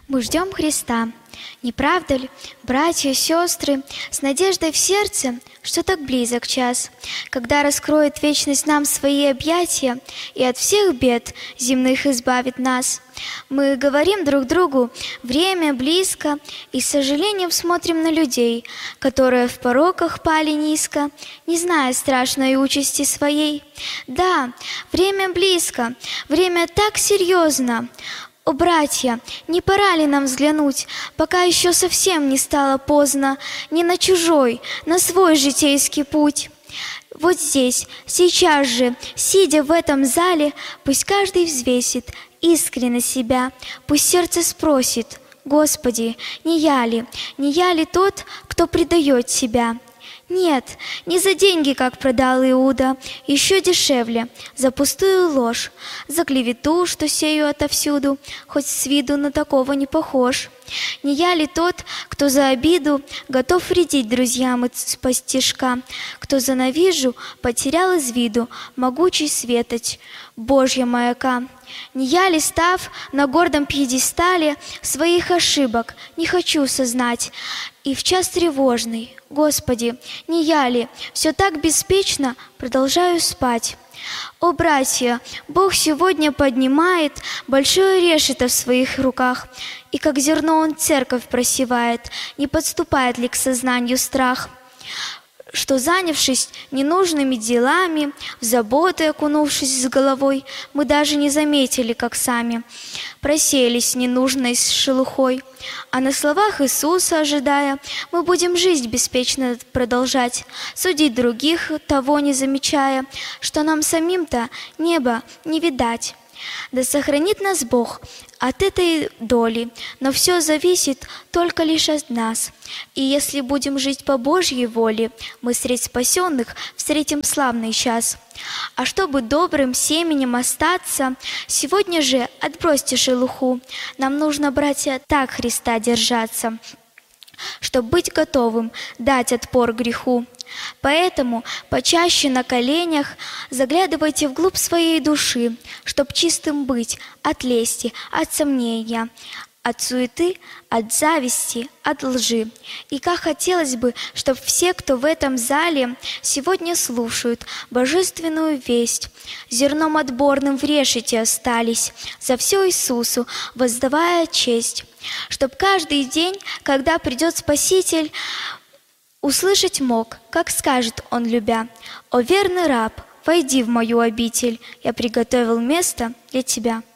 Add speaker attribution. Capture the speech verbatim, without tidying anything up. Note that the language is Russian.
Speaker 1: Мы ждем Христа, не правда ли, братья, сестры, с надеждой в сердце, что так близок час, когда раскроет вечность нам свои объятия и от всех бед земных избавит нас. Мы говорим друг другу: время близко, и с сожалением смотрим на людей, которые в пороках пали низко, не зная страшной участи своей. Да, время близко, время так серьезно. О, братья, не пора ли нам взглянуть, пока еще совсем не стало поздно, не на чужой, на свой житейский путь? Вот здесь, сейчас же, сидя в этом зале, пусть каждый взвесит искренне себя, пусть сердце спросит: Господи, не я ли, не я ли тот, кто предает себя? Нет, не за деньги, как продал Иуда, еще дешевле, за пустую ложь, за клевету, что сею отовсюду, хоть с виду на такого не похож. Не я ли тот, кто за обиду готов вредить друзьям исподтишка, кто за навижу потерял из виду могучий светоч Божья маяка? Не я ли, став на гордом пьедестале, своих ошибок не хочу сознать, и в час тревожный, Господи, не я ли, все так беспечно продолжаю спать? О, братья, Бог сегодня поднимает большое решето в своих руках, и как зерно Он церковь просевает, не подступает ли к сознанию страх, что, занявшись ненужными делами, в заботы окунувшись с головой, мы даже не заметили, как сами просеялись ненужной шелухой. А на словах Иисуса ожидая, мы будем жизнь беспечно продолжать, судить других, того не замечая, что нам самим-то небо не видать. Да сохранит нас Бог от этой доли, но все зависит только лишь от нас. И если будем жить по Божьей воле, мы средь спасенных встретим славный час. А чтобы добрым семенем остаться, сегодня же отбросьте шелуху. Нам нужно, братья, так Христа держаться, чтобы быть готовым дать отпор греху. Поэтому почаще на коленях заглядывайте вглубь своей души, чтоб чистым быть от лести, от сомнения, от суеты, от зависти, от лжи. И как хотелось бы, чтобы все, кто в этом зале сегодня слушают божественную весть, зерном отборным в решете остались, за все Иисусу воздавая честь, чтоб каждый день, когда придет Спаситель, услышать мог, как скажет Он, любя: «О верный раб, войди в мою обитель, я приготовил место для тебя».